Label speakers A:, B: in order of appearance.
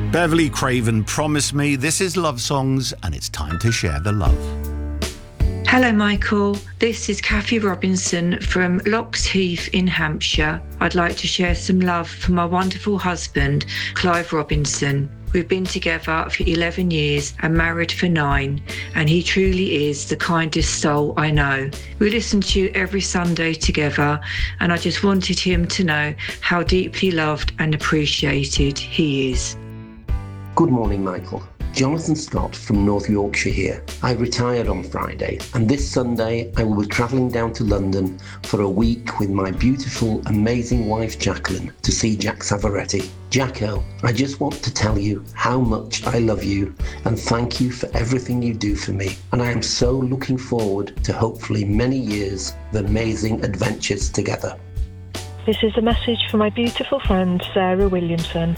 A: Beverly Craven, Promise Me. This is Love Songs, and it's time to share the love.
B: Hello, Michael. This is Kathy Robinson from Locks Heath in Hampshire. I'd like to share some love for my wonderful husband, Clive Robinson. We've been together for 11 years and married for 9, and he truly is the kindest soul I know. We listen to you every Sunday together, and I just wanted him to know how deeply loved and appreciated he is.
C: Good morning, Michael. Jonathan Scott from North Yorkshire here. I retired on Friday, and this Sunday I will be travelling down to London for a week with my beautiful, amazing wife Jacqueline to see Jack Savoretti. Jacko, I just want to tell you how much I love you and thank you for everything you do for me. And I am so looking forward to hopefully many years of amazing adventures together.
D: This is a message for my beautiful friend Sarah Williamson.